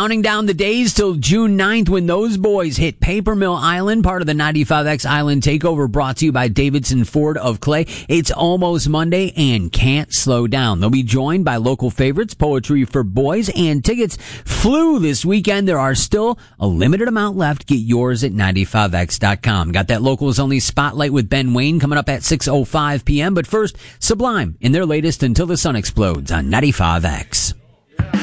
Counting down the days till June 9th when those boys hit Paper Mill Island, part of the 95X Island Takeover brought to you by Davidson Ford of Clay. It's almost Monday and can't slow down. They'll be joined by local favorites, Poetry for Boys, and tickets flew this weekend. There are still a limited amount left. Get yours at 95x.com. Got that Locals Only Spotlight with Ben Wayne coming up at 6:05 p.m. But first, Sublime in their latest Until the Sun Explodes on 95X.